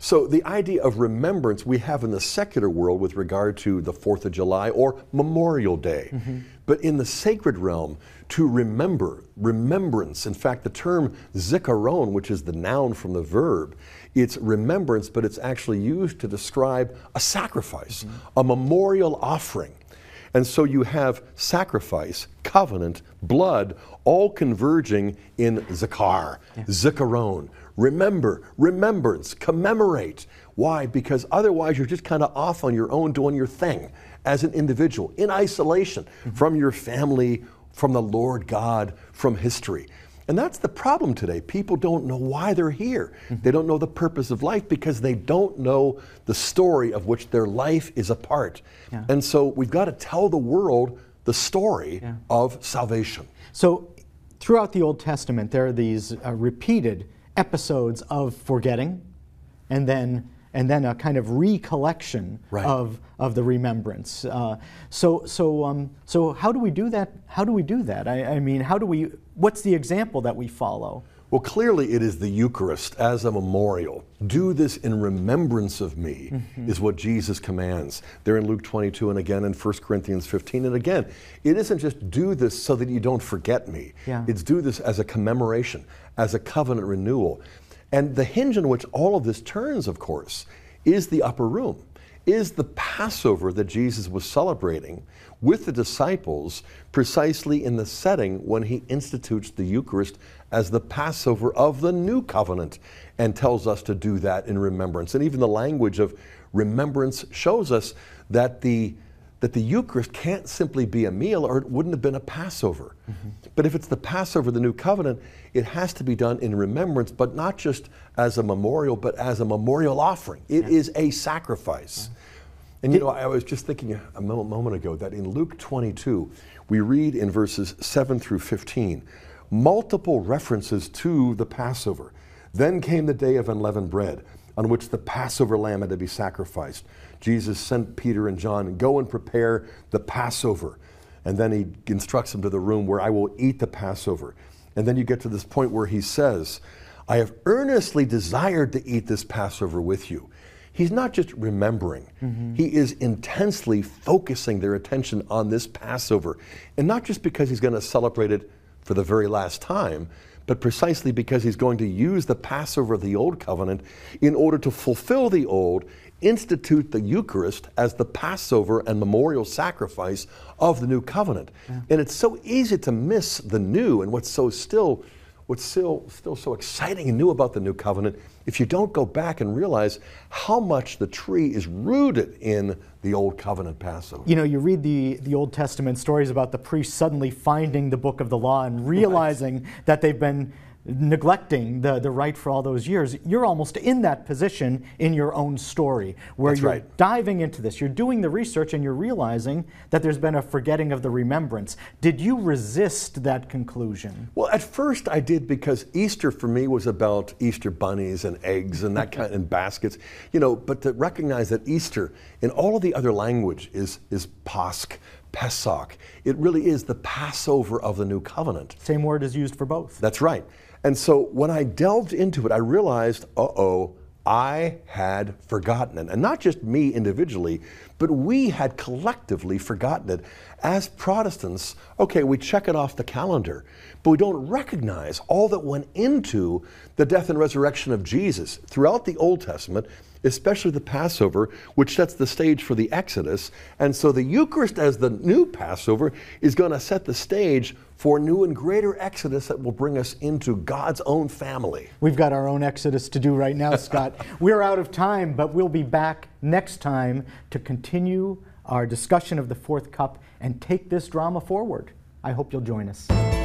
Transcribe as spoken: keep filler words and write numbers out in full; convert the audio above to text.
So the idea of remembrance we have in the secular world with regard to the fourth of July or Memorial Day. Mm-hmm. But in the sacred realm, to remember, remembrance, in fact the term zikaron, which is the noun from the verb, it's remembrance, but it's actually used to describe a sacrifice, mm-hmm. a memorial offering. And so you have sacrifice, covenant, blood, all converging in zikar, yeah. zikaron. Remember, remembrance, commemorate. Why? Because otherwise you're just kind of off on your own doing your thing as an individual, in isolation mm-hmm. from your family, from the Lord God, from history. And that's the problem today. People don't know why they're here. Mm-hmm. They don't know the purpose of life because they don't know the story of which their life is a part. Yeah. And so we've got to tell the world the story yeah. of salvation. So throughout the Old Testament, there are these uh, repeated episodes of forgetting and then and then a kind of recollection right. of of the remembrance. Uh, so so um, so how do we do that? How do we do that? I, I mean, how do we? What's the example that we follow? Well, clearly it is the Eucharist as a memorial. Do this in remembrance of me, mm-hmm. is what Jesus commands. There in Luke twenty-two and again in First Corinthians fifteen. And again, it isn't just do this so that you don't forget me. Yeah. It's do this as a commemoration, as a covenant renewal. And the hinge on which all of this turns, of course, is the upper room, is the Passover that Jesus was celebrating with the disciples precisely in the setting when he institutes the Eucharist as the Passover of the new covenant and tells us to do that in remembrance. And even the language of remembrance shows us that the that the Eucharist can't simply be a meal or it wouldn't have been a Passover. Mm-hmm. But if it's the Passover of the new covenant, it has to be done in remembrance, but not just as a memorial, but as a memorial offering. It yeah. is a sacrifice. Yeah. And you know, I was just thinking a moment ago that in Luke twenty-two, we read in verses seven through fifteen, multiple references to the Passover. Then came the day of unleavened bread, on which the Passover lamb had to be sacrificed. Jesus sent Peter and John, go and prepare the Passover. And then he instructs them to the room where I will eat the Passover. And then you get to this point where he says, I have earnestly desired to eat this Passover with you. He's not just remembering, mm-hmm. he is intensely focusing their attention on this Passover. And not just because he's going to celebrate it for the very last time, but precisely because he's going to use the Passover of the Old Covenant in order to fulfill the Old, institute the Eucharist as the Passover and memorial sacrifice of the New Covenant. Yeah. And it's so easy to miss the new and what's so still, what's still, still so exciting and new about the New Covenant if you don't go back and realize how much the tree is rooted in the Old Covenant Passover. You know, you read the, the Old Testament stories about the priests suddenly finding the book of the law and realizing right. that they've been neglecting the, the right for all those years. You're almost in that position in your own story where That's you're right. diving into this. You're doing the research and you're realizing that there's been a forgetting of the remembrance. Did you resist that conclusion? Well, at first I did, because Easter for me was about Easter bunnies and eggs and that kind, and baskets, you know, but to recognize that Easter in all of the other language is, is Pasch, Pesach. It really is the Passover of the New Covenant. Same word is used for both. That's right. And so when I delved into it, I realized, uh-oh, I had forgotten it. And not just me individually, but we had collectively forgotten it. As Protestants, okay, we check it off the calendar, but we don't recognize all that went into the death and resurrection of Jesus throughout the Old Testament, especially the Passover, which sets the stage for the Exodus. And so the Eucharist as the new Passover is going to set the stage for new and greater Exodus that will bring us into God's own family. We've got our own Exodus to do right now, Scott. We're out of time, but we'll be back next time to continue our discussion of the fourth cup and take this drama forward. I hope you'll join us.